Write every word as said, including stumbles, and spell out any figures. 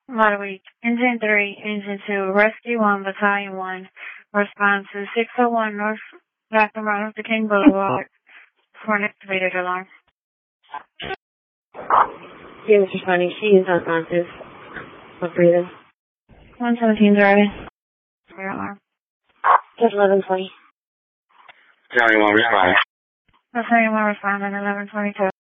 Lot of week. Engine three, Engine two, Rescue one, Battalion one. Response to six oh one North Bathroom Road to King Boulevard for an activated alarm. She was responding. She is unconscious. Not breathing. one seventeen driving. Fire alarm. Just eleven twenty. Battalion one responding. Battalion one responding, eleven twenty-two.